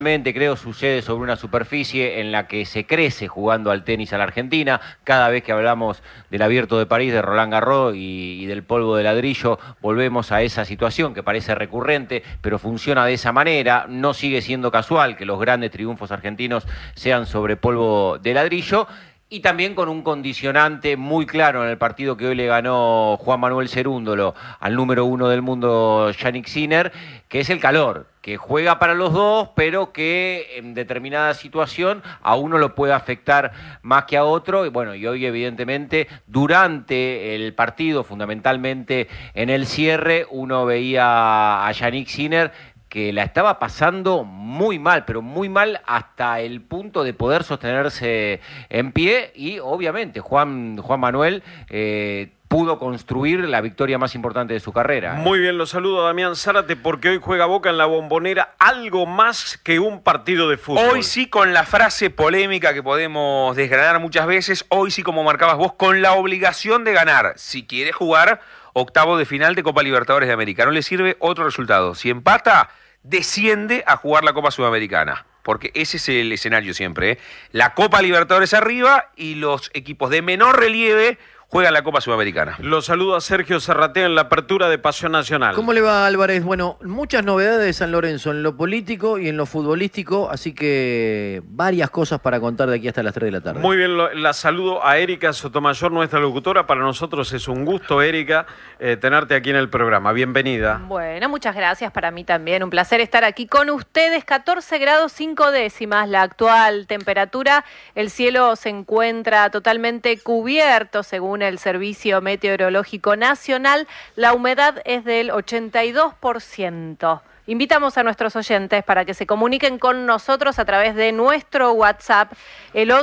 Creo sucede sobre una superficie en la que se crece jugando al tenis a la Argentina. Cada vez que hablamos del Abierto de París, de Roland Garros y del polvo de ladrillo, volvemos a esa situación que parece recurrente, pero funciona de esa manera. No sigue siendo casual que los grandes triunfos argentinos sean sobre polvo de ladrillo. Y también con un condicionante muy claro en el partido que hoy le ganó Juan Manuel Cerúndolo al número 1 del mundo, Jannik Sinner, que es el calor, que juega para los dos, pero que en determinada situación a uno lo puede afectar más que a otro. Y bueno, y hoy evidentemente durante el partido, fundamentalmente en el cierre, uno veía a Jannik Sinner que la estaba pasando muy mal, pero muy mal hasta el punto de poder sostenerse en pie y obviamente Juan Manuel pudo construir la victoria más importante de su carrera. Muy bien, lo saludo a Damián Zárate porque hoy juega Boca en la Bombonera, algo más que un partido de fútbol. Hoy sí con la frase polémica que podemos desgranar muchas veces, hoy sí como marcabas vos, con la obligación de ganar, si quiere jugar octavo de final de Copa Libertadores de América. No le sirve otro resultado. Si empata, desciende a jugar la Copa Sudamericana. Porque ese es el escenario siempre, ¿eh? La Copa Libertadores arriba y los equipos de menor relieve juegan la Copa Sudamericana. Lo saludo a Sergio Serratea en la apertura de Pasión Nacional. ¿Cómo le va, Álvarez? Bueno, muchas novedades de San Lorenzo en lo político y en lo futbolístico, así que varias cosas para contar de aquí hasta las 3 de la tarde. Muy bien, la saludo a Erika Sotomayor, nuestra locutora. Para nosotros es un gusto, Erika, tenerte aquí en el programa. Bienvenida. Bueno, muchas gracias. Para mí también un placer estar aquí con ustedes. 14 grados 5 décimas la actual temperatura. El cielo se encuentra totalmente cubierto, según el Servicio Meteorológico Nacional. La humedad es del 82%. Invitamos a nuestros oyentes para que se comuniquen con nosotros a través de nuestro WhatsApp, el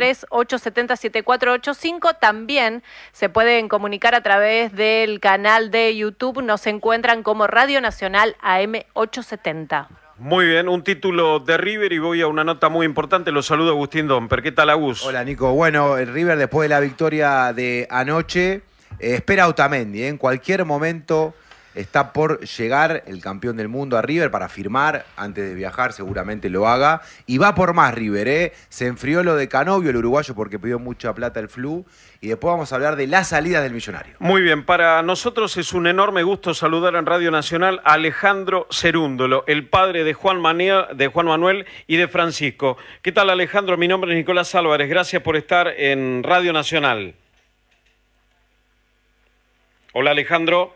1138707485. También se pueden comunicar a través del canal de YouTube. Nos encuentran como Radio Nacional AM870. Muy bien, un título de River y voy a una nota muy importante. Lo saludo Agustín Domper. ¿Qué tal, Agus? Hola, Nico. Bueno, el River después de la victoria de anoche espera a Otamendi. En cualquier momento está por llegar el campeón del mundo a River para firmar. Antes de viajar seguramente lo haga. Y va por más River, Se enfrió lo de Canovio, el uruguayo, porque pidió mucha plata el flu. Y después vamos a hablar de las salidas del Millonario. Muy bien, para nosotros es un enorme gusto saludar en Radio Nacional a Alejandro Cerúndolo, el padre de Juan Manuel y de Francisco. ¿Qué tal, Alejandro? Mi nombre es Nicolás Álvarez. Gracias por estar en Radio Nacional. Hola, Alejandro.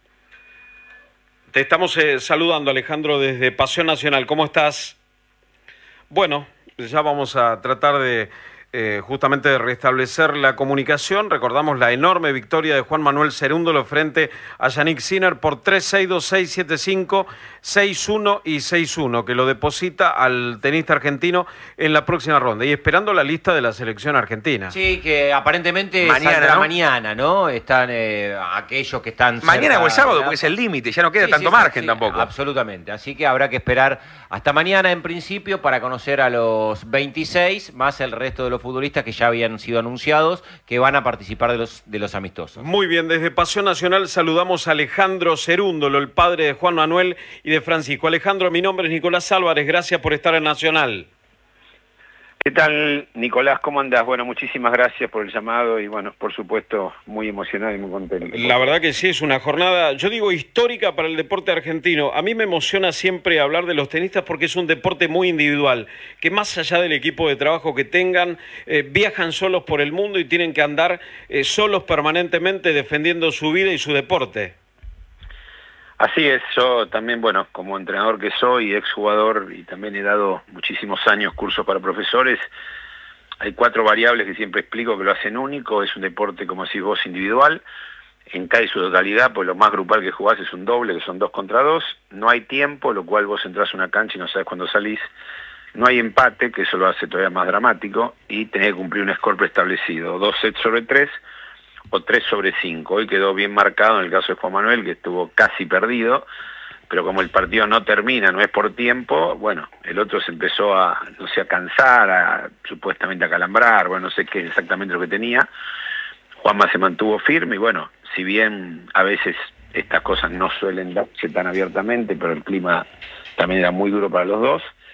Te estamos saludando, Alejandro, desde Pasión Nacional. ¿Cómo estás? Bueno, ya vamos a tratar de justamente de restablecer la comunicación. Recordamos la enorme victoria de Juan Manuel Cerúndolo frente a Jannik Sinner por 3-6, 2-6, 7-5, 6-1 y 6-1, que lo deposita al tenista argentino en la próxima ronda. Y esperando la lista de la selección argentina. Sí, que aparentemente mañana, ¿no? Mañana, ¿no? Están aquellos que están mañana cerca, o el sábado, ¿verdad? Porque es el límite, ya no queda tanto margen tampoco. Absolutamente, así que habrá que esperar hasta mañana en principio para conocer a los 26, más el resto de los futbolistas que ya habían sido anunciados, que van a participar de los amistosos. Muy bien, desde Pasión Nacional saludamos a Alejandro Cerúndolo, el padre de Juan Manuel y de Francisco. Alejandro, mi nombre es Nicolás Álvarez, gracias por estar en Nacional. ¿Qué tal, Nicolás? ¿Cómo andás? Bueno, muchísimas gracias por el llamado y, bueno, por supuesto, muy emocionado y muy contento. La verdad que sí, es una jornada, yo digo, histórica para el deporte argentino. A mí me emociona siempre hablar de los tenistas porque es un deporte muy individual, que más allá del equipo de trabajo que tengan, viajan solos por el mundo y tienen que andar solos permanentemente defendiendo su vida y su deporte. Así es, yo también, bueno, como entrenador que soy, exjugador, y también he dado muchísimos años cursos para profesores, hay 4 variables que siempre explico que lo hacen único. Es un deporte, como decís vos, individual, en casi su totalidad, pues lo más grupal que jugás es un doble, que son 2 contra 2, no hay tiempo, lo cual vos entrás a una cancha y no sabes cuándo salís, no hay empate, que eso lo hace todavía más dramático, y tenés que cumplir un score preestablecido, 2 sets sobre 3, o 3/5. Hoy quedó bien marcado en el caso de Juan Manuel, que estuvo casi perdido, pero como el partido no termina, no es por tiempo, bueno, el otro se empezó a cansar, supuestamente a calambrar, bueno, no sé qué exactamente lo que tenía. Juanma se mantuvo firme y, bueno, si bien a veces estas cosas no suelen darse tan abiertamente, pero el clima también era muy duro para los dos,